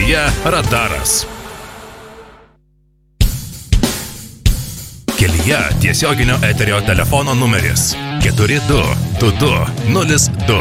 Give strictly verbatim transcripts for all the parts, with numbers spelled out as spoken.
Kelyje radaras. Kelyje tiesioginio eterio telefono numeris keturi du du du nulis du.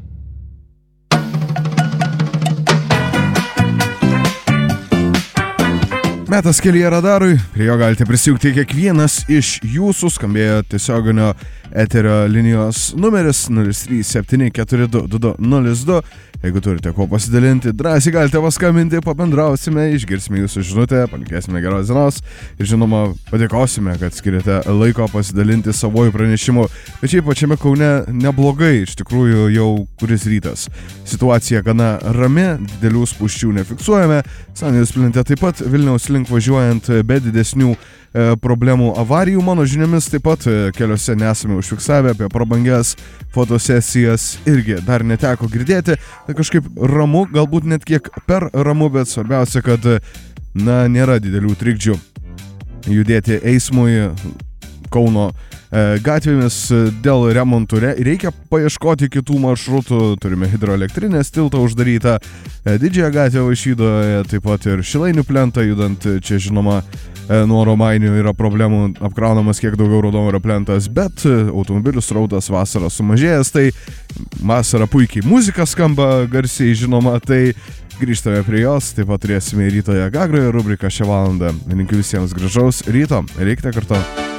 Metas Kelyje radarui, prie jo galite prisijungti kiekvienas iš jūsų, skambėjo tiesioginio eterio linijos numeris nulis trys septyni keturi du du du nulis du. Jeigu turite kuo pasidalinti, drąsiai galite paskambinti, pabendrausime, išgirsime jūsų žinutę, palinkėsime geros dienos ir žinoma padėkosime, kad skiriate laiko pasidalinti savojų pranešimu. Bet šiaip pačiame Kaune neblogai, iš tikrųjų jau kuris rytas. Situacija gana rami, didelių spūsčių nefiksuojame, Sanijos plente taip pat Vilniaus link važiuojant be didesnių problemų avarijų. Mano žiniomis taip pat keliuose nesame užfiksavę, apie prabangias fotosesijas irgi dar neteko girdėti. Tai kažkaip ramu, galbūt net kiek per ramu, bet svarbiausia, kad na, nėra didelių trikdžių judėti eismui Kauno gatvėmis. Dėl remontų reikia paieškoti kitų maršrutų. Turime hidroelektrinės tiltą uždarytą, Didžiąją gatvę Vaišvydoje, taip pat ir Šilainių plentą judant. Čia žinoma nuo Romainių yra problemų, apkraunamas kiek daugiau Raudonojo plentas, bet automobilių srautas vasarą sumažėjęs, tai vasarą puikiai muzika skamba garsiai, žinoma, tai grįžtame prie jos, taip pat turėsime rytoje Gagroje rubriką šią valandą. Linkiu visiems gražaus ryto, reikite kartu.